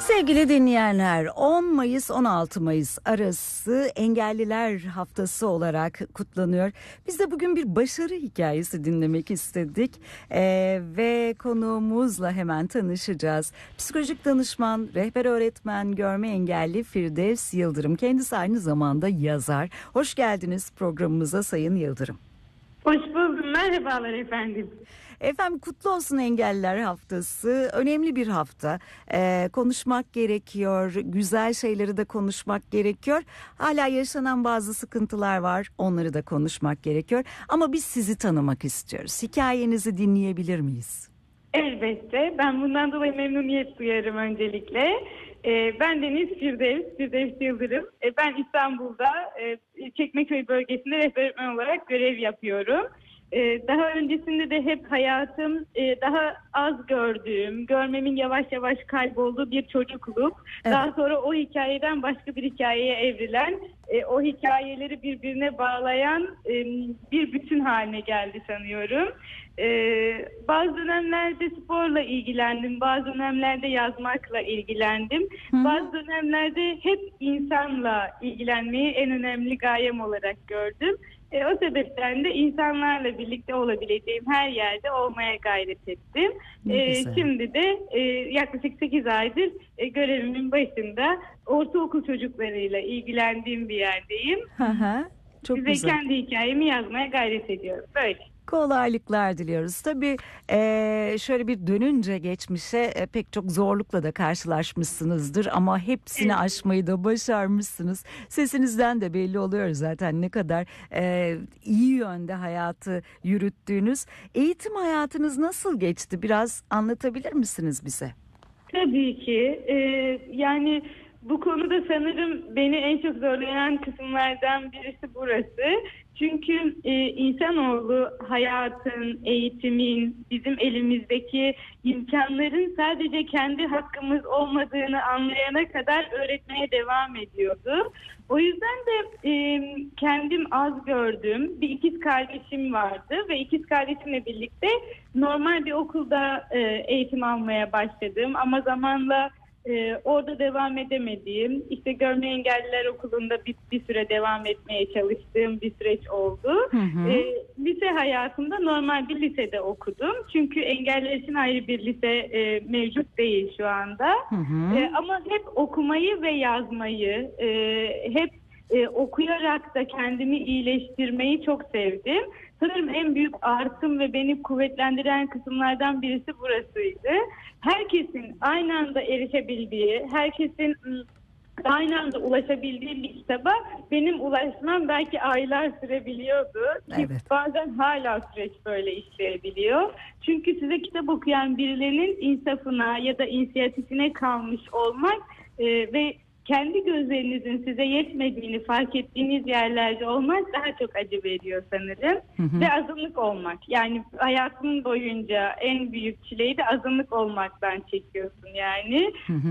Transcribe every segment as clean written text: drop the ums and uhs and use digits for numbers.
Sevgili dinleyenler, 10 Mayıs 16 Mayıs arası Engelliler Haftası olarak kutlanıyor. Biz de bugün bir başarı hikayesi dinlemek istedik ve konuğumuzla hemen tanışacağız. Psikolojik danışman, rehber öğretmen, görme engelli Firdevs Yıldırım. Kendisi aynı zamanda yazar. Hoş geldiniz programımıza Sayın Yıldırım. Hoş buldum. Merhabalar efendim. Efendim kutlu olsun Engelliler Haftası. Önemli bir hafta. Konuşmak gerekiyor. Güzel şeyleri de konuşmak gerekiyor. Hala yaşanan bazı sıkıntılar var. Onları da konuşmak gerekiyor. Ama biz sizi tanımak istiyoruz. Hikayenizi dinleyebilir miyiz? Elbette. Ben bundan dolayı memnuniyet duyarım öncelikle. Ben Deniz Firdevs Yıldırım. Ben İstanbul'da Çekmeköy bölgesinde rehber öğretmen olarak görev yapıyorum. Daha öncesinde de hep hayatım daha az gördüğüm, görmemin yavaş yavaş kaybolduğu bir çocukluk. Evet. Daha sonra o hikayeden başka bir hikayeye evrilen, o hikayeleri birbirine bağlayan bir bütün haline geldi sanıyorum. Bazı dönemlerde sporla ilgilendim, bazı dönemlerde yazmakla ilgilendim. Hı-hı. Bazı dönemlerde hep insanla ilgilenmeyi en önemli gayem olarak gördüm. O sebepten de insanlarla birlikte olabileceğim her yerde olmaya gayret ettim. Şimdi de yaklaşık 8 aydır görevimin başında ortaokul çocuklarıyla ilgilendiğim bir yerdeyim. Çok size güzel. Kendi hikayemi yazmaya gayret ediyorum. Böyle. Kolaylıklar diliyoruz. Tabii şöyle bir dönünce geçmişe pek çok zorlukla da karşılaşmışsınızdır ama hepsini aşmayı da başarmışsınız. Sesinizden de belli oluyor zaten ne kadar iyi yönde hayatı yürüttüğünüz. Eğitim hayatınız nasıl geçti? Biraz anlatabilir misiniz bize? Tabii ki. Yani bu konuda sanırım beni en çok zorlayan kısımlardan birisi burası. Çünkü insanoğlu hayatın, eğitimin, bizim elimizdeki imkanların sadece kendi hakkımız olmadığını anlayana kadar öğretmeye devam ediyordu. O yüzden de kendim az gördüm. Bir ikiz kardeşim vardı ve ikiz kardeşimle birlikte normal bir okulda eğitim almaya başladım. Ama zamanla orada devam edemediğim, işte görme engelliler okulunda bir süre devam etmeye çalıştığım bir süreç oldu. Lise hayatımda normal bir lisede okudum. Çünkü engelliler için ayrı bir lise mevcut değil şu anda. Ama hep okumayı ve yazmayı, hep okuyarak da kendimi iyileştirmeyi çok sevdim. Sanırım en büyük artım ve beni kuvvetlendiren kısımlardan birisi burasıydı. Herkesin aynı anda erişebildiği, herkesin aynı anda ulaşabildiği bir kitaba benim ulaşmam belki aylar sürebiliyordu. Ki bazen hala süreç böyle işleyebiliyor. Çünkü size kitap okuyan birilerinin insafına ya da inisiyatifine kalmış olmak ve kendi gözlerinizin size yetmediğini fark ettiğiniz yerlerde olmak daha çok acı veriyor sanırım. Ve azınlık olmak. Yani hayatım boyunca en büyük çileyi de azınlık olmaktan çekiyorsun yani.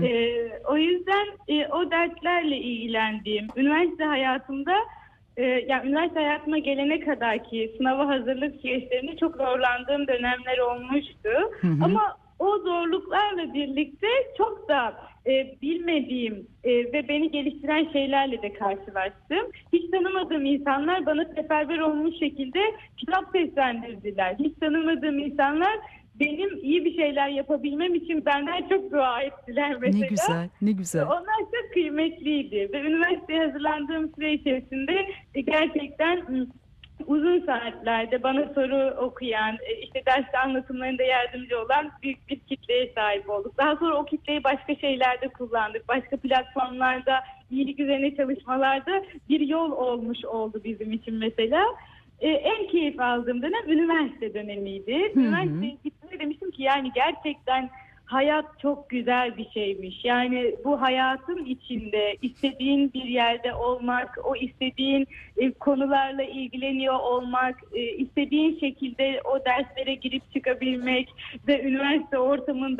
O yüzden o derslerle ilgilendiğim, üniversite hayatımda yani üniversite hayatıma gelene kadar ki sınava hazırlık süreçlerinde çok zorlandığım dönemler olmuştu. Ama o zorluklarla birlikte çok da bilmediğim ve beni geliştiren şeylerle de karşılaştım. Hiç tanımadığım insanlar bana seferber olmuş şekilde kitap seslendirdiler. Hiç tanımadığım insanlar benim iyi bir şeyler yapabilmem için benden çok dua ettiler mesela. Ne güzel, ne güzel. Onlar çok kıymetliydi ve üniversiteye hazırlandığım süre içerisinde gerçekten uzun saatlerde bana soru okuyan, işte ders anlatımlarında yardımcı olan büyük bir kitleye sahip olduk. Daha sonra o kitleyi başka şeylerde kullandık. Başka platformlarda, iyilik üzerine çalışmalarda bir yol olmuş oldu bizim için mesela. En keyif aldığım dönem üniversite dönemiydi. Üniversiteye gittiğimde demiştim ki yani gerçekten hayat çok güzel bir şeymiş. Yani bu hayatın içinde istediğin bir yerde olmak, o istediğin konularla ilgileniyor olmak, istediğin şekilde o derslere girip çıkabilmek ve üniversite ortamında